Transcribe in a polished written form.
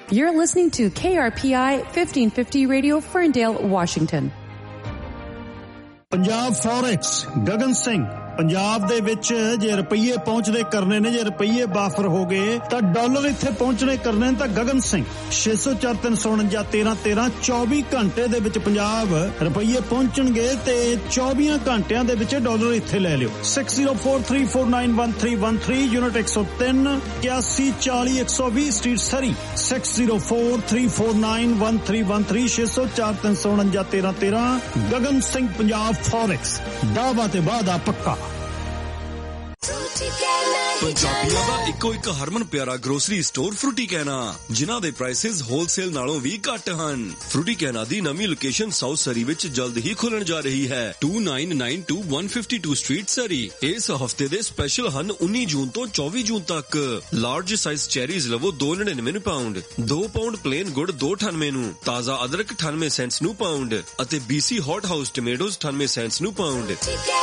You're listening to KRPI 1550 Radio, Ferndale, Washington. Punjab forex Gagan Singh. Punjab ਦੇ ਵਿੱਚ ਜੇ ਰੁਪਈਏ ਪਹੁੰਚਦੇ ਕਰਨੇ ਨੇ, ਜੇ ਰੁਪਈਏ ਬਾਫਰ ਹੋ ਗਏ ਤਾਂ ਡਾਲਰ ਇੱਥੇ ਪਹੁੰਚਣੇ ਕਰਨੇ ਨੇ ਤਾਂ ਗਗਨ ਸਿੰਘ 604-349-1313 24 ਘੰਟੇ ਦੇ ਵਿੱਚ ਪੰਜਾਬ ਰੁਪਈਏ ਪਹੁੰਚਣਗੇ ਤੇ 24 ਘੰਟਿਆਂ ਦੇ ਵਿੱਚ ਡਾਲਰ ਇੱਥੇ ਲੈ ਲਿਓ। 6043491313 ਯੂਨਿਟ 103 8140-120 ਸਟਰੀਟ ਸਰੀ 6043491313 604-349-1313 ਗਗਨ ਸਿੰਘ ਪੰਜਾਬ ਫੋਰੈਕਸ। ਦਾਅਵਾ ਤੇ ਵਾਅਦਾ ਪੱਕਾ। ਪੰਜਾਬੀਆਂ ਦਾ ਇੱਕੋ ਇੱਕ ਹਰਮਨ ਪਿਆਰਾ ਗਰੋਸਰੀ ਸਟੋਰ ਫਰੂਟੀਕੈਨਾ, ਜਿਨ੍ਹਾਂ ਦੇ ਪ੍ਰਾਈਸਿਸ ਹੋਲਸੇਲ ਨਾਲੋਂ ਵੀ ਘੱਟ ਹਨ। ਫਰੂਟੀਕੈਨਾ ਦੀ ਨਵੀਂ ਲੋਕੇਸ਼ਨ ਸਾਊਥ ਸਰੀ ਵਿੱਚ ਜਲਦ ਹੀ ਖੁੱਲਣ ਜਾ ਰਹੀ ਹੈ। 2992 152 ਸਟਰੀਟ ਸਰੀ। ਇਸ ਹਫਤੇ ਦੇ ਸਪੈਸ਼ਲ ਹਨ 19 ਜੂਨ ਤੋਂ 24 ਜੂਨ ਤੱਕ। ਲਾਰਜ ਸਾਈਜ਼ ਚੈਰੀਜ਼ ਲਵੋ 2.99 ਪਾਉਂਡ, 2 ਪਾਉਂਡ ਪਲੇਨ ਗੁੜ 2.98 ਨੂੰ, ਤਾਜ਼ਾ ਅਦਰਕ 98 ਸੈਂਟਸ ਨੂੰ ਪਾਉਂਡ ਅਤੇ BC ਹੌਟ ਹਾਊਸ ਟਮੇਟੋਜ਼ 98 ਸੈਂਟਸ ਨੂੰ ਪਾਉਂਡ।